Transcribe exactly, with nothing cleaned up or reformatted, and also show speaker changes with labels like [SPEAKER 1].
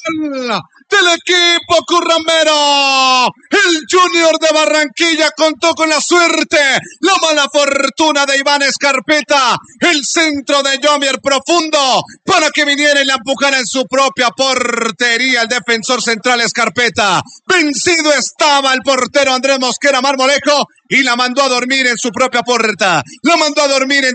[SPEAKER 1] del equipo currambero. El Junior de Barranquilla contó con la suerte, la mala fortuna de Iván Escarpeta, el centro de Yomier profundo para que viniera y la empujara en su propia portería el defensor central Escarpeta. Vencido estaba el portero Andrés Mosquera Marmolejo y la mandó a dormir en su propia puerta. La mandó a dormir en